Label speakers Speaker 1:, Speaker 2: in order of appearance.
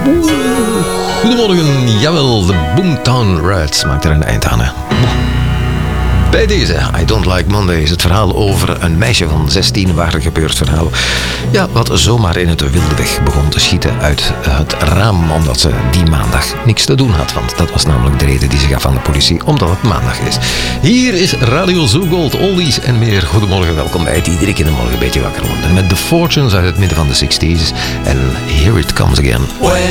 Speaker 1: Goedemorgen, jawel, de Boomtown Rats maakt er een eind aan. Hè. Bij deze, I Don't Like Mondays, het verhaal over een meisje van 16, waar gebeurd verhaal. Ja, wat zomaar in het wilde weg begon te schieten uit het raam, omdat ze die maandag niks te doen had. Want dat was namelijk de reden die ze gaf aan de politie, omdat het maandag is. Hier is Radio Zoo Gold, oldies en meer. Goedemorgen, welkom bij het iedere keer in de morgen een beetje wakker worden. Met The Fortunes uit het midden van de 60s en Here It Comes Again.